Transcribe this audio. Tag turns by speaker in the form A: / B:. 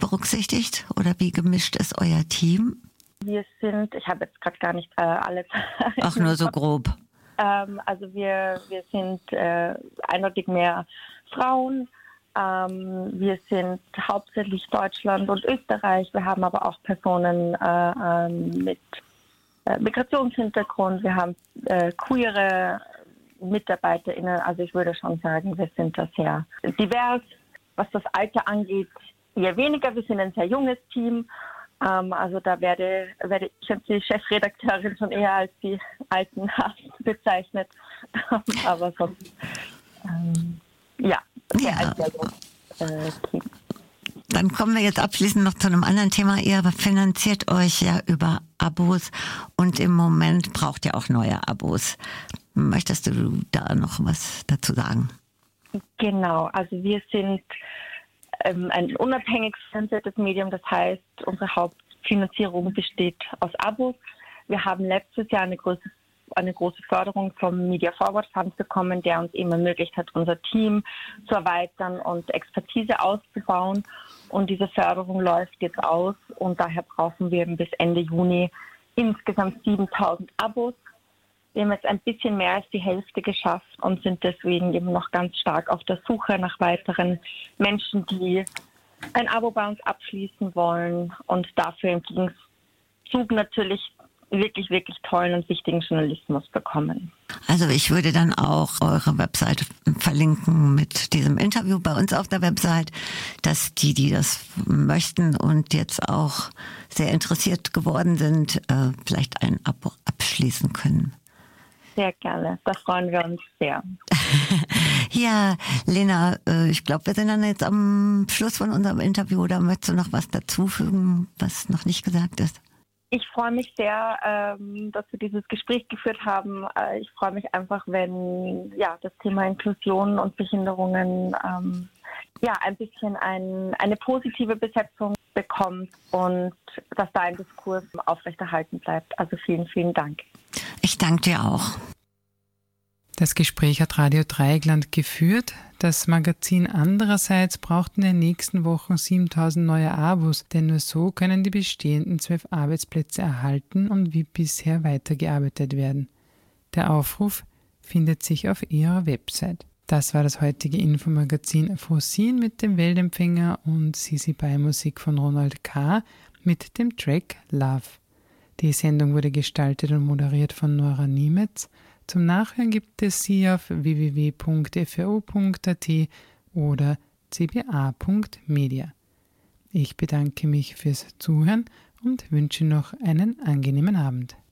A: berücksichtigt oder wie gemischt ist euer Team?
B: Wir sind, ich habe jetzt gerade gar nicht alles.
A: Ach, nur so grob.
B: Also wir sind eindeutig mehr Frauen. Wir sind hauptsächlich Deutschland und Österreich. Wir haben aber auch Personen mit Migrationshintergrund. Wir haben queere MitarbeiterInnen. Also ich würde schon sagen, wir sind da sehr divers. Was das Alter angeht, eher weniger. Wir sind ein sehr junges Team. Also da werde ich als die Chefredakteurin schon eher als die alten Hasen bezeichnet. Aber sonst, sehr junges Team.
A: Dann kommen wir jetzt abschließend noch zu einem anderen Thema. Ihr finanziert euch ja über Abos und im Moment braucht ihr auch neue Abos. Möchtest du da noch was dazu sagen?
B: Genau, also wir sind ein unabhängig finanziertes Medium, das heißt, unsere Hauptfinanzierung besteht aus Abos. Wir haben letztes Jahr eine große Förderung vom Media Forward Fund bekommen, der uns eben ermöglicht hat, unser Team zu erweitern und Expertise auszubauen. Und diese Förderung läuft jetzt aus und daher brauchen wir bis Ende Juni insgesamt 7.000 Abos. Wir haben jetzt ein bisschen mehr als die Hälfte geschafft und sind deswegen eben noch ganz stark auf der Suche nach weiteren Menschen, die ein Abo bei uns abschließen wollen und dafür im Gegenzug natürlich wirklich, wirklich tollen und wichtigen Journalismus bekommen.
A: Also ich würde dann auch eure Webseite verlinken mit diesem Interview bei uns auf der Website, dass die das möchten und jetzt auch sehr interessiert geworden sind, vielleicht ein Abo abschließen können.
B: Sehr gerne, da freuen wir uns sehr.
A: Ja, Lena, ich glaube, wir sind dann jetzt am Schluss von unserem Interview. Oder möchtest du noch was dazufügen, was noch nicht gesagt ist?
B: Ich freue mich sehr, dass wir dieses Gespräch geführt haben. Ich freue mich einfach, wenn das Thema Inklusion und Behinderungen ein bisschen eine positive Besetzung bekommt und dass da ein Diskurs aufrechterhalten bleibt. Also vielen, vielen Dank.
A: Ich danke dir auch.
C: Das Gespräch hat Radio Dreieckland geführt. Das Magazin andererseits braucht in den nächsten Wochen 7.000 neue Abos, denn nur so können die bestehenden 12 Arbeitsplätze erhalten und wie bisher weitergearbeitet werden. Der Aufruf findet sich auf ihrer Website. Das war das heutige Infomagazin Frosin mit dem Weltempfänger und Sisi Bei Musik von Ronald K. mit dem Track Love. Die Sendung wurde gestaltet und moderiert von Nora Niemetz. Zum Nachhören gibt es sie auf www.fro.at oder cba.media. Ich bedanke mich fürs Zuhören und wünsche noch einen angenehmen Abend.